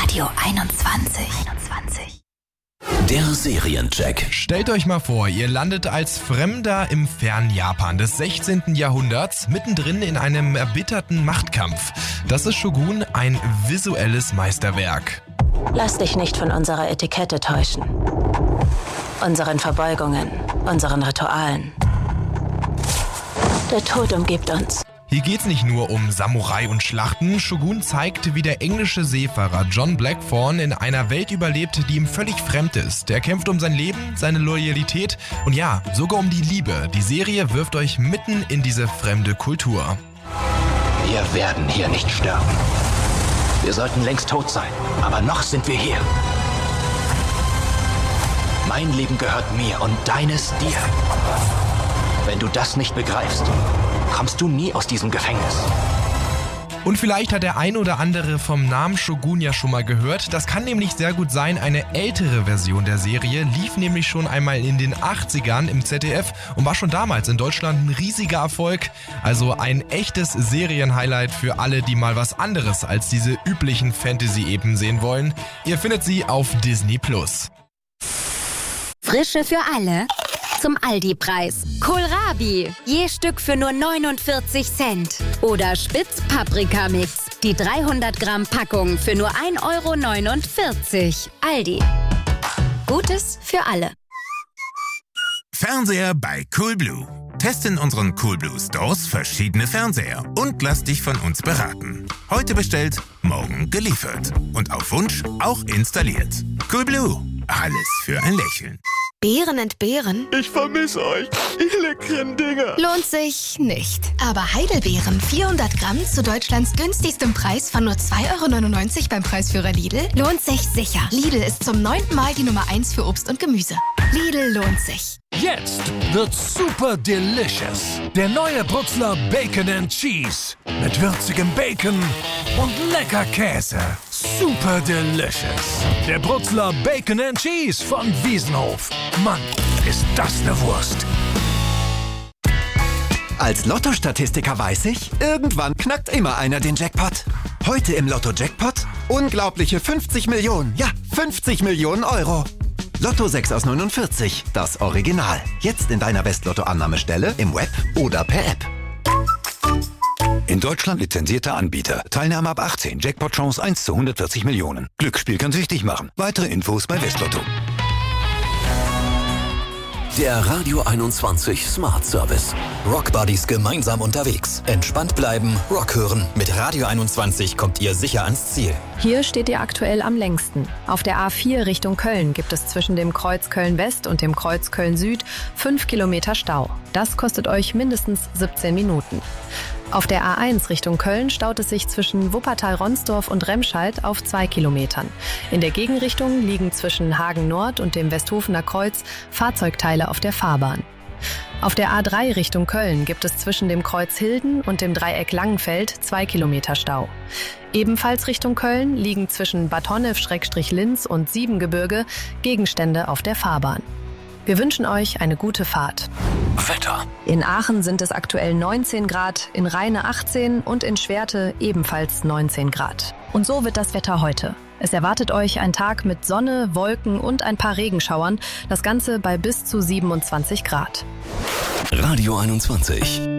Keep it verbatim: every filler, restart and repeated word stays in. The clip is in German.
Radio einundzwanzig. einundzwanzig. Der Seriencheck. Stellt euch mal vor, ihr landet als Fremder im fernen Japan des sechzehnten Jahrhunderts mittendrin in einem erbitterten Machtkampf. Das ist Shogun, ein visuelles Meisterwerk. Lass dich nicht von unserer Etikette täuschen. Unseren Verbeugungen, unseren Ritualen. Der Tod umgibt uns. Hier geht's nicht nur um Samurai und Schlachten. Shogun zeigt, wie der englische Seefahrer John Blackthorne in einer Welt überlebt, die ihm völlig fremd ist. Er kämpft um sein Leben, seine Loyalität und ja, sogar um die Liebe. Die Serie wirft euch mitten in diese fremde Kultur. Wir werden hier nicht sterben. Wir sollten längst tot sein, aber noch sind wir hier. Mein Leben gehört mir und deines dir. Wenn du das nicht begreifst, kommst du nie aus diesem Gefängnis. Und vielleicht hat der ein oder andere vom Namen Shogun ja schon mal gehört. Das kann nämlich sehr gut sein. Eine ältere Version der Serie lief nämlich schon einmal in den achtzigern im Z D F und war schon damals in Deutschland ein riesiger Erfolg. Also ein echtes Serienhighlight für alle, die mal was anderes als diese üblichen Fantasy-Epen sehen wollen. Ihr findet sie auf Disney Plus. Frische für alle zum Aldi-Preis. Kohlrabi, je Stück für nur neunundvierzig Cent. Oder Spitz-Paprika-Mix, die dreihundert Gramm Packung für nur ein Euro neunundvierzig. Aldi. Gutes für alle. Fernseher bei Coolblue. Teste in unseren Coolblue Stores verschiedene Fernseher und lass dich von uns beraten. Heute bestellt, morgen geliefert. Und auf Wunsch auch installiert. Coolblue. Alles für ein Lächeln. Beeren entbehren? Ich vermisse euch, ihr leckeren Dinger. Lohnt sich nicht. Aber Heidelbeeren, vierhundert Gramm zu Deutschlands günstigstem Preis von nur zwei Euro neunundneunzig beim Preisführer Lidl, lohnt sich sicher. Lidl ist zum neunten Mal die Nummer eins für Obst und Gemüse. Lidl lohnt sich. Jetzt wird's super delicious. Der neue Bruxler Bacon and Cheese. Mit würzigem Bacon und lecker Käse. Super delicious. Der Bruxler Bacon and Cheese von Wiesenhof. Mann, ist das eine Wurst. Als Lotto-Statistiker weiß ich, irgendwann knackt immer einer den Jackpot. Heute im Lotto-Jackpot unglaubliche fünfzig Millionen, ja, fünfzig Millionen Euro. Lotto sechs aus neunundvierzig, das Original. Jetzt in deiner West-Lotto-Annahmestelle, im Web oder per App. In Deutschland lizenzierter Anbieter. Teilnahme ab achtzehn. Jackpot-Chance eins zu hundertvierzig Millionen. Glücksspiel kann süchtig machen. Weitere Infos bei Westlotto. Der Radio einundzwanzig Smart Service. Rock Buddies gemeinsam unterwegs. Entspannt bleiben, Rock hören. Mit Radio einundzwanzig kommt ihr sicher ans Ziel. Hier steht ihr aktuell am längsten. Auf der A vier Richtung Köln gibt es zwischen dem Kreuz Köln-West und dem Kreuz Köln-Süd fünf Kilometer Stau. Das kostet euch mindestens siebzehn Minuten. Auf der A eins Richtung Köln staut es sich zwischen Wuppertal-Ronsdorf und Remscheid auf zwei Kilometern. In der Gegenrichtung liegen zwischen Hagen Nord und dem Westhofener Kreuz Fahrzeugteile auf der Fahrbahn. Auf der A drei Richtung Köln gibt es zwischen dem Kreuz Hilden und dem Dreieck Langenfeld zwei Kilometer Stau. Ebenfalls Richtung Köln liegen zwischen Bad Honnef-Linz und Siebengebirge Gegenstände auf der Fahrbahn. Wir wünschen euch eine gute Fahrt. Wetter. In Aachen sind es aktuell neunzehn Grad, in Rheine achtzehn und in Schwerte ebenfalls neunzehn Grad. Und so wird das Wetter heute. Es erwartet euch ein Tag mit Sonne, Wolken und ein paar Regenschauern. Das Ganze bei bis zu siebenundzwanzig Grad. Radio einundzwanzig.